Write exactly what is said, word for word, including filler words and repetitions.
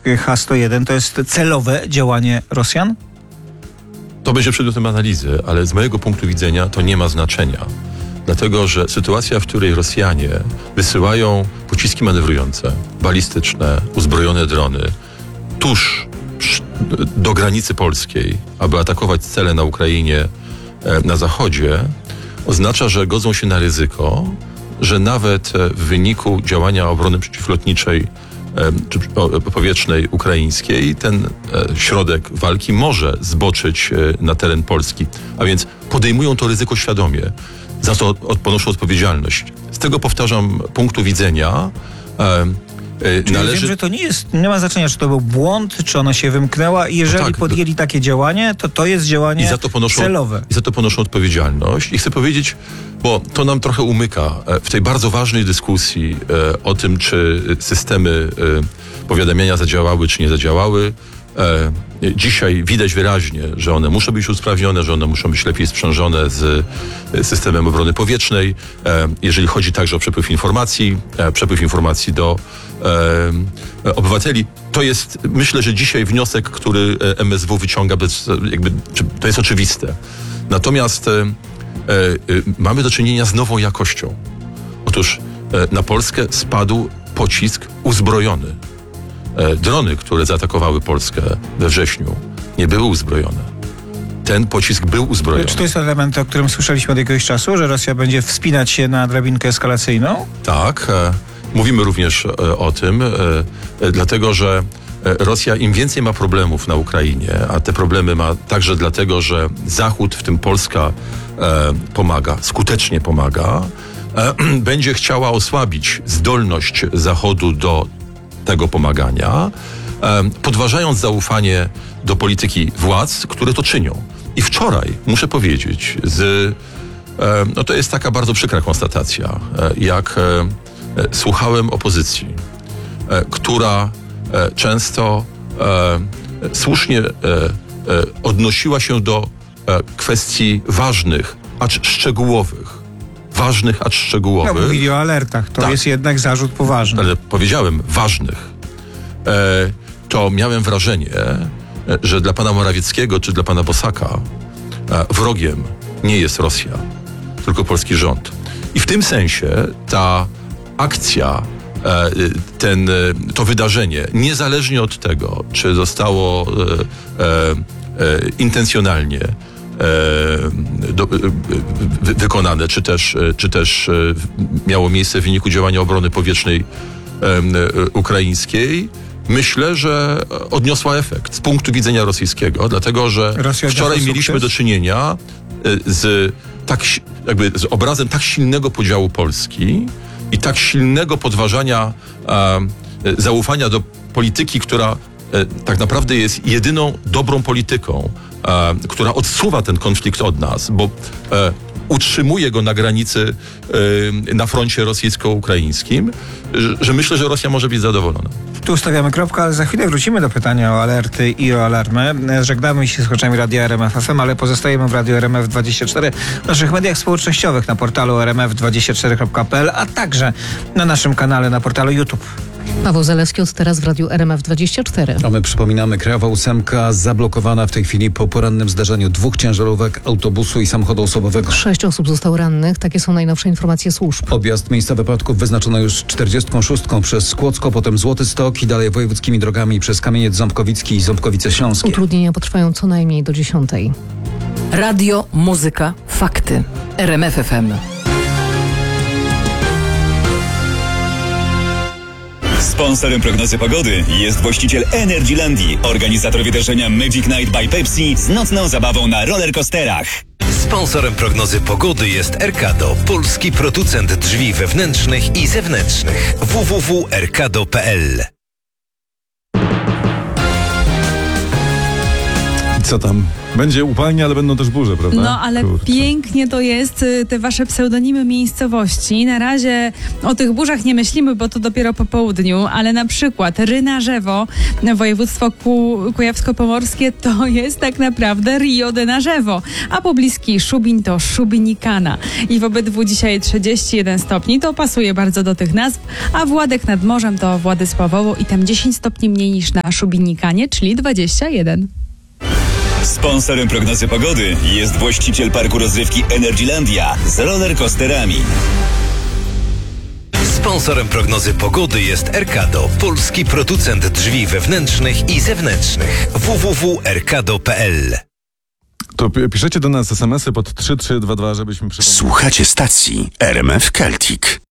H sto jeden to jest celowe działanie Rosjan? To będzie przedmiotem analizy, ale z mojego punktu widzenia to nie ma znaczenia. Dlatego, że sytuacja, w której Rosjanie wysyłają pociski manewrujące, balistyczne, uzbrojone drony tuż do granicy polskiej, aby atakować cele na Ukrainie, na zachodzie, oznacza, że godzą się na ryzyko, że nawet w wyniku działania obrony przeciwlotniczej czy powietrznej ukraińskiej ten środek walki może zboczyć na teren Polski. A więc podejmują to ryzyko świadomie. Za to ponoszą odpowiedzialność. Z tego, powtarzam, punktu widzenia e, Czyli należy... wiem, że to nie jest, nie ma znaczenia, czy to był błąd, czy ona się wymknęła i jeżeli no tak, podjęli takie działanie, to to jest działanie i za to ponoszą, celowe. I za to ponoszą odpowiedzialność. I chcę powiedzieć, bo to nam trochę umyka w tej bardzo ważnej dyskusji e, o tym, czy systemy e, powiadamiania zadziałały, czy nie zadziałały. E, dzisiaj widać wyraźnie, że one muszą być usprawnione, że one muszą być lepiej sprzężone z systemem obrony powietrznej. E, jeżeli chodzi także o przepływ informacji, e, przepływ informacji do e, obywateli. To jest, myślę, że dzisiaj wniosek, który M S W wyciąga, bez, jakby, to jest oczywiste. Natomiast e, e, mamy do czynienia z nową jakością. Otóż e, na Polskę spadł pocisk uzbrojony. Drony, które zaatakowały Polskę we wrześniu, nie były uzbrojone. Ten pocisk był uzbrojony. Czy to jest element, o którym słyszeliśmy od jakiegoś czasu, że Rosja będzie wspinać się na drabinkę eskalacyjną? Tak. E, mówimy również e, o tym, e, e, dlatego że Rosja im więcej ma problemów na Ukrainie, a te problemy ma także dlatego, że Zachód, w tym Polska, e, pomaga, skutecznie pomaga, e, będzie chciała osłabić zdolność Zachodu do tego pomagania, podważając zaufanie do polityki władz, które to czynią. I wczoraj, muszę powiedzieć, z, no to jest taka bardzo przykra konstatacja, jak słuchałem opozycji, która często słusznie odnosiła się do kwestii ważnych, acz szczegółowych. Ważnych, acz szczegółowych. No, mówili o alertach. To tak. jest jednak zarzut poważny. Ale powiedziałem ważnych. E, to miałem wrażenie, że dla pana Morawieckiego czy dla pana Bosaka e, wrogiem nie jest Rosja, tylko polski rząd. I w tym sensie ta akcja, e, ten, to wydarzenie, niezależnie od tego, czy zostało e, e, intencjonalnie Do, wy, wykonane, czy też, czy też miało miejsce w wyniku działania obrony powietrznej um, ukraińskiej, myślę, że odniosła efekt z punktu widzenia rosyjskiego, dlatego że Rosja wczoraj mieliśmy do czynienia z, tak, jakby z obrazem tak silnego podziału Polski i tak silnego podważania um, zaufania do polityki, która um, tak naprawdę jest jedyną dobrą polityką, E, która odsuwa ten konflikt od nas, bo e, utrzymuje go na granicy, e, na froncie rosyjsko-ukraińskim, że, że myślę, że Rosja może być zadowolona. Tu stawiamy kropkę, ale za chwilę wrócimy do pytania o alerty i o alarmy. Żegnamy się z słuchaczami Radia R M F F M, ale pozostajemy w Radiu R M F dwadzieścia cztery, w naszych mediach społecznościowych, na portalu r m f dwadzieścia cztery kropka p l, a także na naszym kanale na portalu YouTube. Paweł Zalewski od teraz w Radiu R M F dwadzieścia cztery. A my przypominamy, Krajowa ósemka zablokowana w tej chwili po porannym zdarzeniu dwóch ciężarówek, autobusu i samochodu osobowego. Sześć osób zostało rannych. Takie są najnowsze informacje służb. Objazd miejsca wypadków wyznaczono już czterdziestką szóstką przez Skłocko, potem Złoty Stok i dalej wojewódzkimi drogami przez Kamieniec Ząbkowicki i Ząbkowice Śląskie. Utrudnienia potrwają co najmniej do dziesiątej. Radio, muzyka, fakty. R M F F M. Sponsorem prognozy pogody jest właściciel Energylandii, organizator wydarzenia Magic Night by Pepsi z nocną zabawą na rollercoasterach. Sponsorem prognozy pogody jest Erkado, polski producent drzwi wewnętrznych i zewnętrznych. w w w kropka erkado kropka p l. co tam? Będzie upalnie, ale będą też burze, prawda? No, ale Kurczę. pięknie to jest, y, te wasze pseudonimy miejscowości. Na razie o tych burzach nie myślimy, bo to dopiero po południu, ale na przykład Rynarzewo, województwo ku, kujawsko-pomorskie, to jest tak naprawdę Rio de Narzewo, a pobliski Szubin to Szubinikana. I w obydwu dzisiaj trzydzieści jeden stopni, to pasuje bardzo do tych nazw, a Władek nad morzem to Władysławowo i tam dziesięć stopni mniej niż na Szubinikanie, czyli dwadzieścia jeden. Sponsorem prognozy pogody jest właściciel parku rozrywki Energylandia z rollercoasterami. Sponsorem prognozy pogody jest Erkado, polski producent drzwi wewnętrznych i zewnętrznych. w w w kropka erkado kropka p l. To p- piszecie do nas es em esy pod trzy trzy dwa dwa, żebyśmy przypomnieli. Słuchacie stacji R M F Celtic.